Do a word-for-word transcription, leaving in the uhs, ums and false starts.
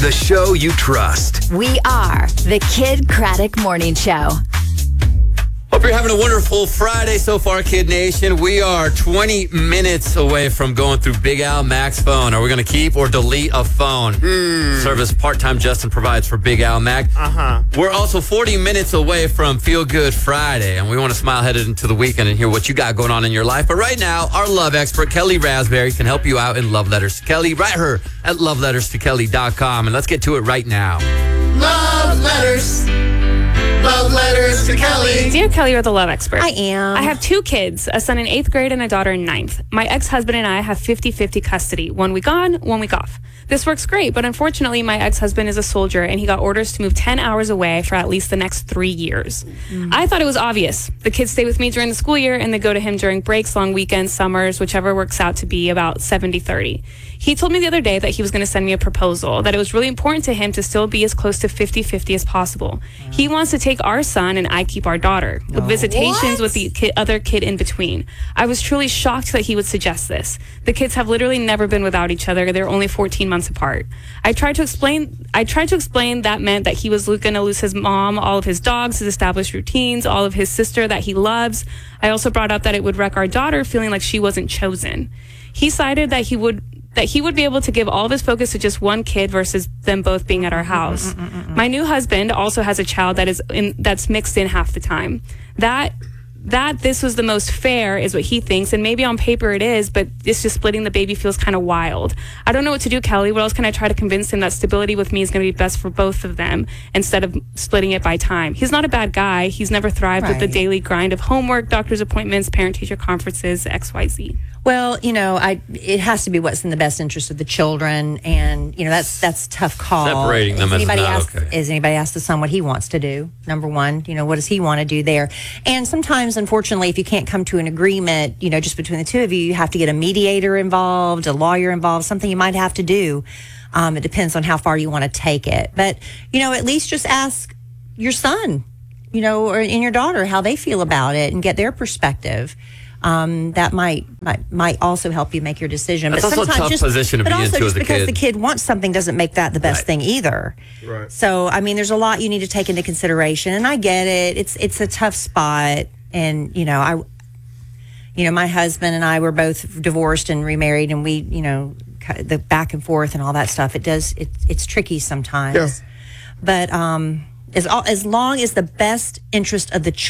The show you trust. We are the Kid Craddock Morning Show. Hope you're having a wonderful Friday so far, Kid Nation. We are twenty minutes away from going through Big Al Mac's phone. Are we going to keep or delete a phone? Mm. Service part-time Justin provides for Big Al Mac. Uh-huh. We're also forty minutes away from Feel Good Friday, and we want to smile headed into the weekend and hear what you got going on in your life. But right now, our love expert, Kelly Raspberry, can help you out in Love Letters to Kelly. Write her at love letters to kelly dot com, and let's get to it right now. Love letters. Love letters to Kelly. Dear Kelly, you're the love expert. I am. I have two kids, a son in eighth grade and a daughter in ninth. My ex-husband and I have fifty-fifty custody. One week on, one week off. This works great, but unfortunately, my ex-husband is a soldier and he got orders to move ten hours away for at least the next three years. Mm. I thought it was obvious. The kids stay with me during the school year and they go to him during breaks, long weekends, summers, whichever works out to be about seventy thirty. He told me the other day that he was going to send me a proposal, that it was really important to him to still be as close to fifty-fifty as possible. Mm. He wants to take our son and I keep our daughter, with oh. visitations what? with the kid, other kid in between. I was truly shocked that he would suggest this. The kids have literally never been without each other. They're only fourteen months apart. I tried to explain I tried to explain that meant that he was going to lose his mom, all of his dogs, his established routines, all of his sister that he loves. I also brought up that it would wreck our daughter feeling like she wasn't chosen. He cited that he would that he would be able to give all of his focus to just one kid versus them both being at our house. Mm, mm, mm, mm. My new husband also has a child that is in, that's mixed in half the time. That that this was the most fair is what he thinks, and maybe on paper it is, but it's just splitting the baby feels kind of wild. I don't know what to do, Kelly. What else can I try to convince him that stability with me is going to be best for both of them instead of splitting it by time? He's not a bad guy. He's never thrived Right. with the daily grind of homework, doctor's appointments, parent-teacher conferences, X Y Z. Well, you know, I it has to be what's in the best interest of the children, and you know that's that's a tough call. Separating them Has is anybody not asked, okay. Has anybody asked the son what he wants to do? Number one, you know, what does he want to do there? And sometimes, unfortunately, if you can't come to an agreement, you know, just between the two of you, you have to get a mediator involved, a lawyer involved, something you might have to do. Um, it depends on how far you want to take it, but you know, at least just ask your son, you know, or and your daughter how they feel about it, and get their perspective. Um, that might, might might also help you make your decision. That's but also a sometimes tough just, position to but be also into just as a because kid. the kid wants something doesn't make that the best Right. thing either. Right. So I mean, there's a lot you need to take into consideration, and I get it. It's it's a tough spot, and you know, I, you know, my husband and I were both divorced and remarried, and we, you know, the back and forth and all that stuff. It does it it's tricky sometimes. Yeah. But um, as as long as the best interest of the child